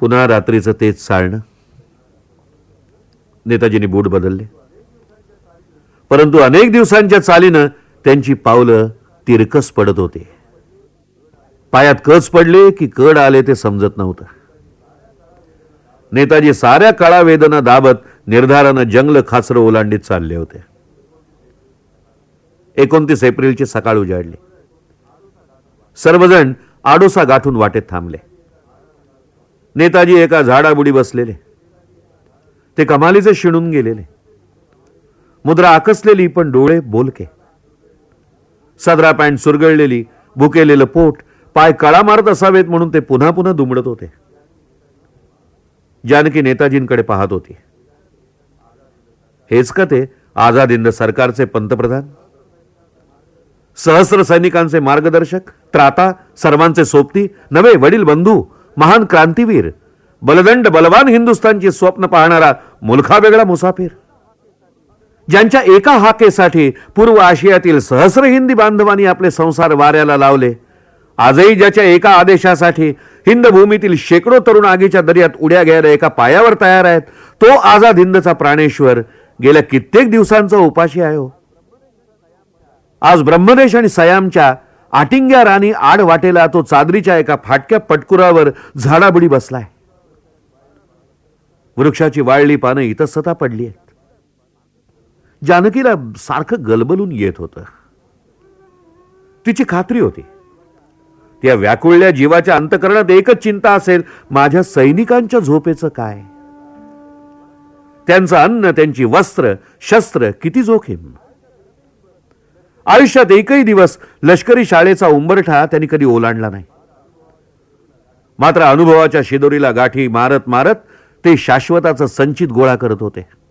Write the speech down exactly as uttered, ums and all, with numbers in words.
पुन्हा रात्रीचं तेच चालणं. नेताजींनी बूट बदलले, परंतु अनेक दिवसांच्या चालीनं त्यांची पावलं तिरकस पडत होते. पायात कच पडले की कड आले ते समजत नव्हतं. नेताजी साऱ्या काळा वेदना दाबत निर्धारानं जंगल खाचरं ओलांडीत चालले होते. एकोणतीस एप्रिलची सकाळ उजाडली. सर्वजण आडोसा गाठून वाटेत थांबले. नेताजी एका झाडाबुडी बसलेले. ते कमालीचे शिणून गेलेले, मुद्रा आकसलेली पण डोळे बोलके, सदरा पॅन्ट सुरगळलेली, भुकेलेलं पोट, पाय कळा मारत असावेत म्हणून ते पुन्हा पुन्हा दुमडत होते. जानकी नेताजींकडे पाहत होती. हेच का ते आझाद हिंद सरकारचे पंतप्रधान, सहस्र सैनिकांचे मार्गदर्शक, त्राता, सर्वांचे सोबती, नवे वडील बंधू, महान क्रांतीवीर, बलदंड बलवान हिंदुस्थानची स्वप्न पाहणारा मुलखा वेगळा मुसाफिर, ज्यांच्या एका हाकेसाठी पूर्व आशियातील सहस्र हिंदी बांधवांनी आपले संसार वाऱ्याला लावले, आजही ज्याच्या एका आदेशासाठी हिंद भूमीतील शेकडो तरुण आगीच्या दर्यात उड्या घ्यायला एका पायावर तयार आहेत, तो आझाद हिंदचा प्राणेश्वर गेल्या कित्येक दिवसांचा उपाशी आहे. हो, आज ब्रह्मदेश आणि सयामच्या आटिंग्या राणी आड वाटेला तो चादरीच्या एका फाटक्या पटकुरावर झाडाबुडी बसलाय. वृक्षाची वाळली पानं इतस्तता पडली आहेत. जानकीला सारखं गलबलून येत होतं. तिची खात्री होती त्या व्याकुळल्या जीवाच्या अंतकरणात एकच चिंता असेल, माझ्या सैनिकांच्या झोपेचं काय, त्यांचं अन्न, त्यांची वस्त्र, शस्त्र किती जोखीम. आयुष्यात एकही दिवस लष्करी शाळेचा उंबरठा त्यांनी कधी ओलांडला नाही. मात्र अनुभवाच्या शिदोरीला गाठी मारत मारत ते शाश्वताचं संचित गोळा करत होते.